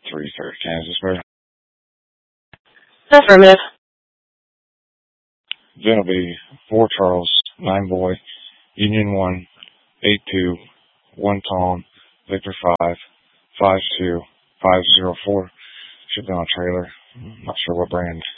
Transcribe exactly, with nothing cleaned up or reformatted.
three third Kansas, Bear. Affirmative. Then it'll be four Charles, nine Boy, Union one, eight two, one Tom, Victor five, five two, five zero four. Should be on a trailer. I'm not sure what brand.